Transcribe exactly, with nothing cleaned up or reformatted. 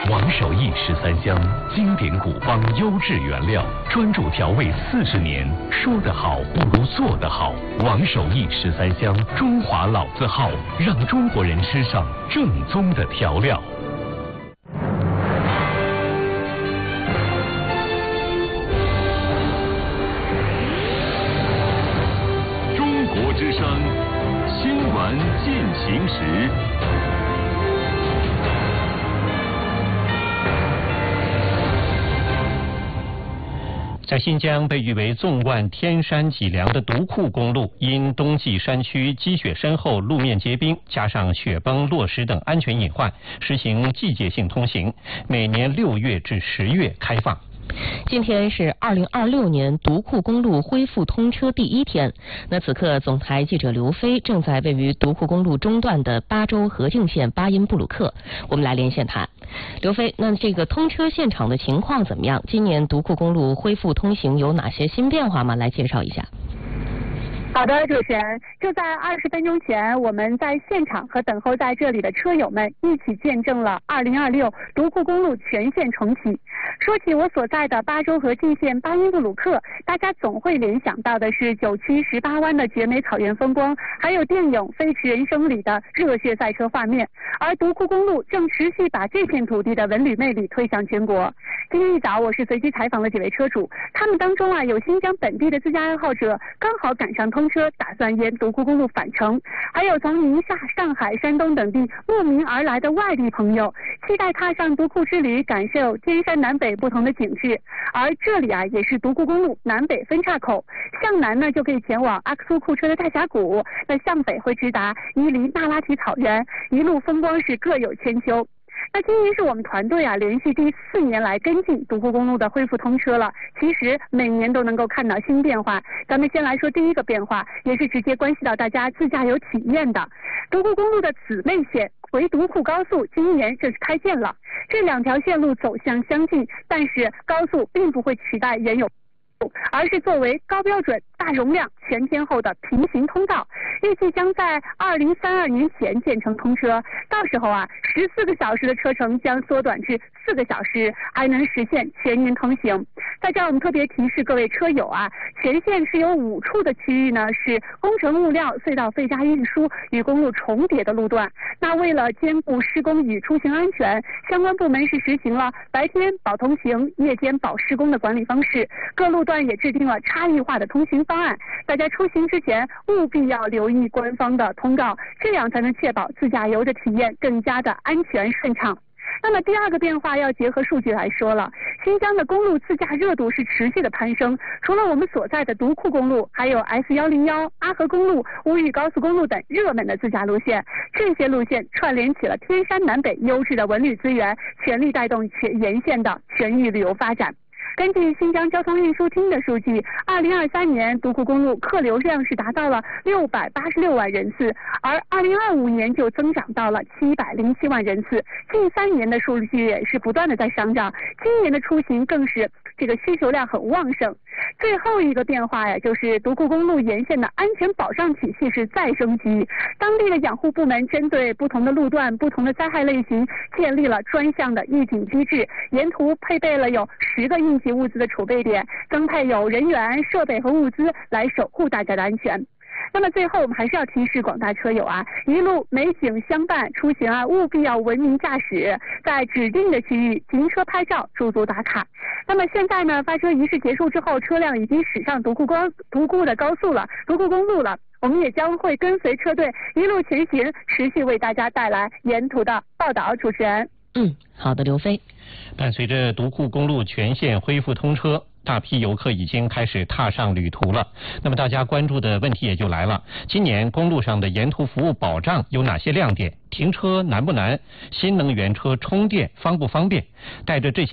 王守义十三香，经典古方优质原料，专注调味四十年。说得好不如做得好。王守义十三香，中华老字号，让中国人吃上正宗的调料。 中国之声，新闻进行时。 在新疆被誉为纵贯天山脊梁的独库公路，因冬季山区积雪深厚、路面结冰，加上雪崩、落石等安全隐患，实行季节性通行，每年六月至十月开放。 今天是二零二六年独库公路恢复通车第一天。那此刻，总台记者刘飞正在位于独库公路中段的巴州河静县巴音布鲁克，我们来连线他。刘飞，那这个通车现场的情况怎么样？今年独库公路恢复通行有哪些新变化吗？来介绍一下。 好的，主持人，就在二十分钟前，我们在现场和等候在这里的车友们一起见证了二零二六独库公路全线重启。说起我所在的巴州河静县巴音布鲁克，大家总会联想到的是九曲十八弯的绝美草原风光，还有电影《飞驰人生》里的热血赛车画面。而独库公路正持续把这片土地的文旅魅力推向全国。今天一早，我是随机采访了几位车主，他们当中啊有新疆本地的自驾爱好者，刚好赶上通车，打算沿独库公路返程；还有从宁夏、上海、山东等地慕名而来的外地朋友，期待踏上独库之旅，感受天山南北不同的景致。而这里啊，也是独库公路南北分岔口，向南呢就可以前往阿克苏库车的大峡谷，那向北会直达伊犁那拉提草原，一路风光是各有千秋。那今年是我们团队啊连续第四年来跟进独库公路的恢复通车了。其实每年都能够看到新变化。咱们先来说第一个变化，也是直接关系到大家自驾游体验的。独库公路的姊妹线回独库高速今年正式开建了。这两条线路走向相近，但是高速并不会取代原有，而是作为高标准、大容量、全天候的平行通道，预计将在二零三二年前建成通车。到时候啊，十四个小时的车程将缩短至四个小时，还能实现全年通行。在这儿，我们特别提示各位车友啊，全线是有五处的区域呢是工程物料、隧道废渣运输与公路重叠的路段。那为了兼顾施工与出行安全，相关部门是实行了白天保通行、夜间保施工的管理方式。各路段也制定了差异化的通行方案，大家出行之前务必要留意官方的通告，这样才能确保自驾游的体验更加的安全顺畅。那么第二个变化要结合数据来说了，新疆的公路自驾热度是持续的攀升，除了我们所在的独库公路，还有 S 一零一、阿合公路、乌玉高速公路等热门的自驾路线。这些路线串联起了天山南北优质的文旅资源，全力带动全沿线的全域旅游发展。根据新疆交通运输厅的数据，二零二三年独库公路客流量是达到了六百八十六万人次，而二零二五年就增长到了七百零七万人次。近三年的数据也是不断的在上涨，今年的出行更是这个需求量很旺盛。最后一个变化呀，就是独库公路沿线的安全保障体系是再升级。当地的养护部门针对不同的路段、不同的灾害类型，建立了专项的预警机制，沿途配备了有十个应急物资的储备点，增配有人员、设备和物资来守护大家的安全。那么最后我们还是要提示广大车友啊，一路美景相伴，出行啊务必要文明驾驶，在指定的区域停车拍照、驻足打卡。那么现在呢，发车仪式结束之后，车辆已经驶上独库高独库的高速了，独库公路了。我们也将会跟随车队一路前行，持续为大家带来沿途的报道。主持人， 嗯，好的，刘飞。 伴随着独库公路全线恢复通车，大批游客已经开始踏上旅途了。那么大家关注的问题也就来了，今年公路上的沿途服务保障有哪些亮点？停车难不难？新能源车充电方不方便？带着这些